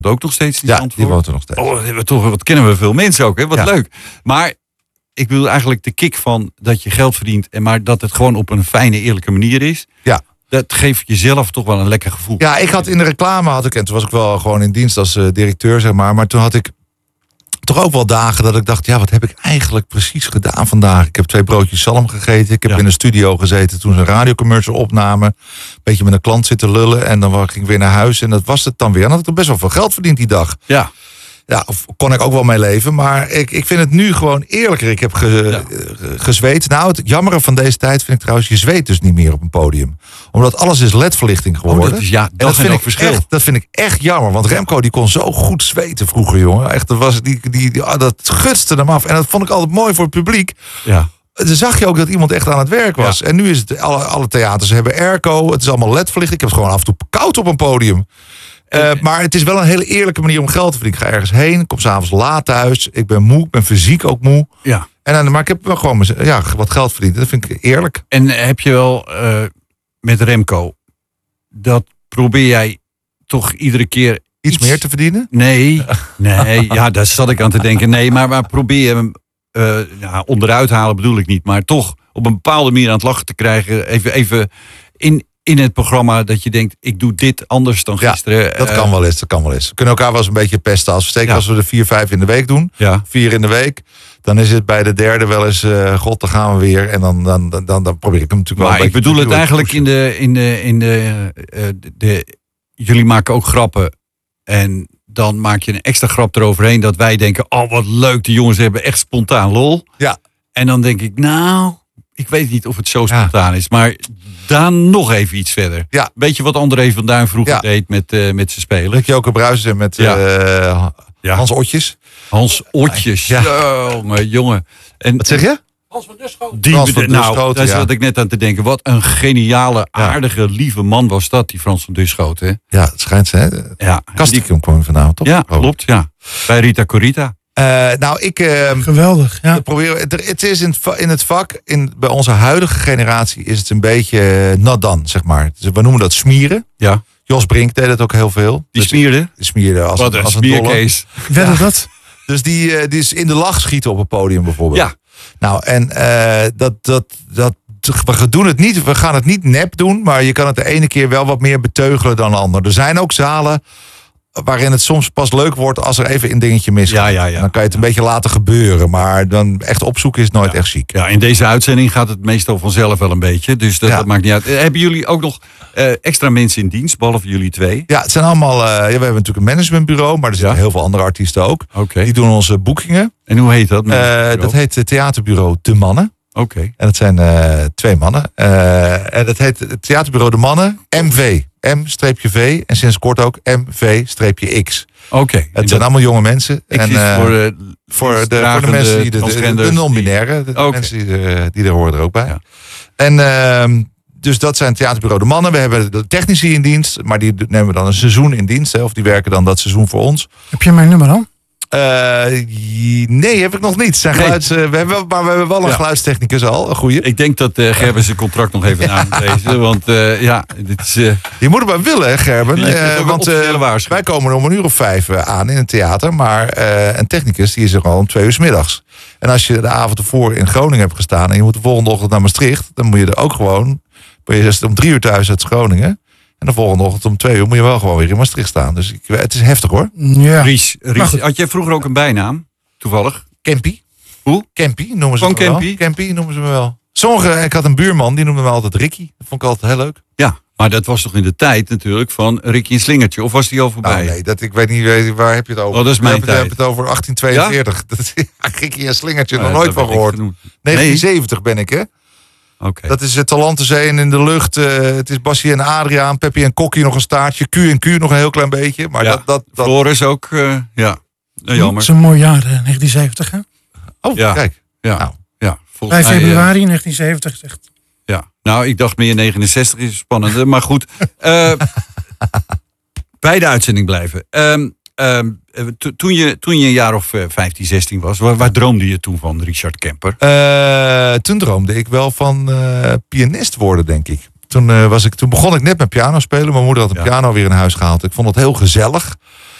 ook nog steeds in Ja, Zandvoort. die woont er nog steeds. Oh, wat kennen we veel mensen ook, hè? Wat leuk. Maar ik bedoel eigenlijk de kick van dat je geld verdient, maar dat het gewoon op een fijne, eerlijke manier is. Ja. Dat geeft jezelf toch wel een lekker gevoel. Ja, ik had in de reclame, en toen was ik wel gewoon in dienst als directeur, zeg maar. Maar toen had ik toch ook wel dagen dat ik dacht, wat heb ik eigenlijk precies gedaan vandaag? Ik heb 2 broodjes zalm gegeten. Ik heb in de studio gezeten toen ze een radiocommercial opnamen. Een beetje met een klant zitten lullen. En dan ging ik weer naar huis. En dat was het dan weer. En dan had ik best wel veel geld verdiend die dag. Ja. Ja, of kon ik ook wel mee leven. Maar ik vind het nu gewoon eerlijker. Ik heb gezweet. Nou, het jammere van deze tijd vind ik trouwens, je zweet dus niet meer op een podium. Omdat alles is LED-verlichting geworden. Dat vind ik verschil. Dat vind ik echt jammer. Want Remco die kon zo goed zweten vroeger, jongen. Echt, dat was dat gutste hem af. En dat vond ik altijd mooi voor het publiek. Ja. Dan zag je ook dat iemand echt aan het werk was. Ja. En nu is het, alle theaters hebben airco. Het is allemaal LED-verlichting. Ik heb het gewoon af en toe koud op een podium. Maar het is wel een hele eerlijke manier om geld te verdienen. Ik ga ergens heen, kom 's avonds laat thuis. Ik ben moe, ik ben fysiek ook moe. Ja. Maar ik heb wel gewoon wat geld verdiend. Dat vind ik eerlijk. En heb je wel met Remco, dat probeer jij toch iedere keer iets meer te verdienen? Nee, ja, daar zat ik aan te denken. Nee, maar probeer je hem onderuit halen bedoel ik niet. Maar toch op een bepaalde manier aan het lachen te krijgen. Even in het programma dat je denkt, ik doe dit anders dan gisteren. Ja, dat kan wel eens. We kunnen elkaar wel eens een beetje pesten. Als we er 4, 5 in de week doen. Ja. 4 in de week. Dan is het bij de derde wel eens, god, dan gaan we weer. En dan probeer ik hem natuurlijk wel. Maar ik bedoel het eigenlijk jullie maken ook grappen. En dan maak je een extra grap eroverheen. Dat wij denken, oh wat leuk, die jongens hebben echt spontaan lol. Ja. En dan denk ik, ik weet niet of het zo spontaan is. Maar dan nog even iets verder. Ja. Weet je wat André van Duin vroeger deed met zijn spelen? Met Joke Bruijs met Hans Otjes. Hans Otjes. Jongen. En, wat zeg je? Hans van Duschoten. Daar zat ik net aan te denken. Wat een geniale, aardige, lieve man was dat, die Frans van Duschoten. Hè? Ja, het schijnt ze, hè? Ja. Kastikum kwam je vanavond, toch? Ja, klopt, ja. Bij Rita Corita. Geweldig, ja. Het is in het vak, bij onze huidige generatie is het een beetje nadan, zeg maar. Dus we noemen dat smieren. Ja. Jos Brink deed het ook heel veel. Die smierde als een smierkees. Dat. Dus die is in de lach schieten op het podium bijvoorbeeld. Ja. Nou, en we doen het niet. We gaan het niet nep doen, maar je kan het de ene keer wel wat meer beteugelen dan de ander. Er zijn ook zalen waarin het soms pas leuk wordt als er even een dingetje misgaat. Ja. Dan kan je het een beetje laten gebeuren. Maar dan echt opzoeken is nooit echt chic. Ja, in deze uitzending gaat het meestal vanzelf wel een beetje. Dus dat maakt niet uit. Hebben jullie ook nog extra mensen in dienst, behalve jullie 2? Ja, het zijn allemaal. We hebben natuurlijk een managementbureau, maar er zitten heel veel andere artiesten ook. Okay. Die doen onze boekingen. En hoe heet dat? Dat heet het theaterbureau De Mannen. Oké. En dat zijn 2 mannen. En dat heet het theaterbureau De Mannen MV. M-V. En sinds kort ook MV-X. Oké. Het zijn allemaal jonge mensen. En voor de mensen die de non-binaire. De mensen die er horen er ook bij. Ja. En dus dat zijn het theaterbureau De Mannen. We hebben de technici in dienst. Maar die nemen we dan een seizoen in dienst. Of die werken dan dat seizoen voor ons. Heb je mijn nummer dan? Nee, heb ik nog niet. We hebben wel een geluidstechnicus al, een goeie. Ik denk dat Gerben zijn contract nog even na moet lezen. Want dit is... Je moet het maar willen, hè, Gerben. Want wij komen om 5:00 aan in het theater. Maar een technicus die is er al om 2:00 's middags. En als je de avond ervoor in Groningen hebt gestaan en je moet de volgende ochtend naar Maastricht, dan moet je er ook gewoon. Ben je om 3:00 thuis uit Groningen. En de volgende ochtend om 2:00 moet je wel gewoon weer in Maastricht staan. Dus het is heftig, hoor. Ja. Ries, had jij vroeger ook een bijnaam? Toevallig? Campy. Hoe? Campy noemen ze me wel. Campy noemen ze me wel. Ik had een buurman, die noemde me altijd Ricky. Dat vond ik altijd heel leuk. Ja, maar dat was toch in de tijd natuurlijk van Ricky en Slingertje? Of was die al voorbij? Nou, nee, ik weet niet, waar heb je het over? Oh, dat is mijn tijd. Je hebt het over 1842. Ja? Ricky en Slingertje, nog nooit van gehoord. 1970 ben ik, hè? Okay. Dat is Talantenzeeën in de lucht. Het is Bassie en Adriaan, Peppy en Kokkie nog een staartje. Q nog een heel klein beetje. Maar dat Floris ook, jammer. Het is een mooi jaar, 1970, hè? Oh, kijk. Ja. Nou. Ja, 5 februari 1970 is echt. Ja, nou, ik dacht meer 69 is spannender. Maar goed, bij de uitzending blijven. Toen je een jaar of 15, 16 was, waar droomde je toen van, Richard Kemper? Toen droomde ik wel van pianist worden, denk ik. Toen begon ik net met piano spelen. Mijn moeder had een piano weer in huis gehaald. Ik vond het heel gezellig.